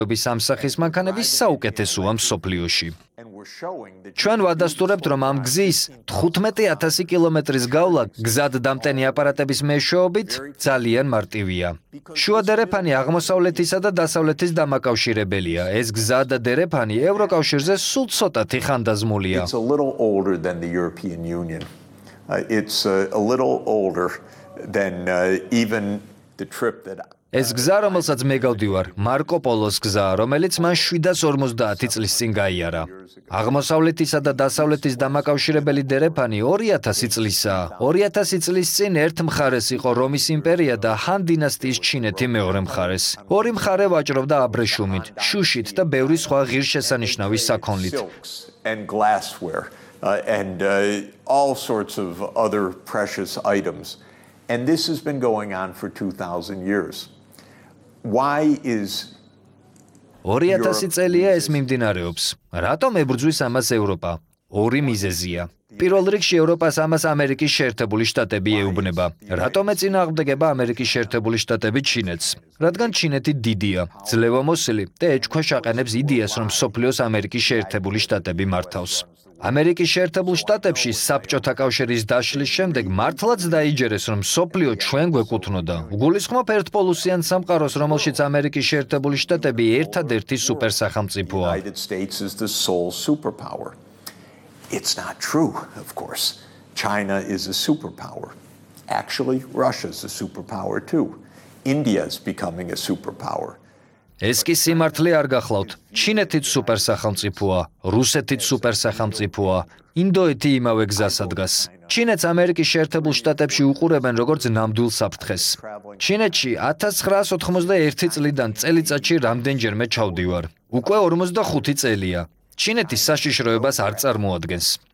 სამსახის მანქანების საუკეთესოა მსოფლიოში. ჩვენ ვადასტურებთ, რომ ამ გზის 15,000 კილომეტრის გავლა გზად დამტენი აპარატების მეშვეობით ძალიან მარტივია. შუა დერეფანი აღმოსავლეთისა და დასავლეთის დამაკავშირებელია. ეს გზა და დერეფანი ევროკავშირზე სულ ცოტათი ხანდაზმულია. ეს გზა, რომელსაც მე გავდივარ, მარკო პოლოს გზა, რომელიც მან 750 წლის წინ გაიარა. აღმოსავლეთისა და დასავლეთის დამაკავშირებელი დერეფანი 2000 წლისაა. 2000 წლის წინ ერთ მხარეს იყო რომის იმპერია და ჰან დინასტიის ჩინეთი მეორე მხარეს. ორი მხარე ვაჭრობდა აბრეშუმით, შუშით და ბევრი სხვა ღირსშესანიშნავი საქონლით. All sorts of other precious items. And this has been going on for 2000 years. Why is 2000 წელია ეს მიმდინარეობს. რატომ ებრძვის ამას ევროპა? ორი მიზეზია. პირველ რიგში ევროპას ამას ამერიკის შეერთებული შტატები ეუბნება. რატომ ეწინააღმდეგება ამერიკის შეერთებული შტატები ჩინეთს? რადგან ჩინეთი დიდია, ძლევამოსილი და ეჭქვეშ აყენებს იდეას, რომ მსოფლიოს ამერიკის შეერთებული შტატები მართავს. ამერიკის შეერთებულ შტატებში საბჭოთა კავშირის დაშლის შემდეგ მართლაც დაიჯერეს, რომ მსოფლიო ჩვენ გვეკუთვნოდა. გულისხმობ ერთპოლუსიან სამყაროს, რომელშიც ამერიკის შეერთებული შტატები ერთადერთი სუპერსახელმწიფოა. It's not true, of course. China is a superpower. Actually, Russia is a superpower too. India is becoming a superpower. ეს კი სიმართლე არ გახლავთ. ჩინეთიც სუპერსახელმწიფოა, რუსეთიც სუპერსახელმწიფოა, ინდოეთი იმავე გზას ადგას. ჩინეთს ამერიკის შეერთებულ შტატებში უყურებენ როგორც ნამდვილ საფრთხეს. ჩინეთში 1991 წლიდან წელიწადში რამდენჯერმე ჩავდივარ. უკვე 45 წელია. ჩინეთის საშიშროებას არ წარმოადგენს.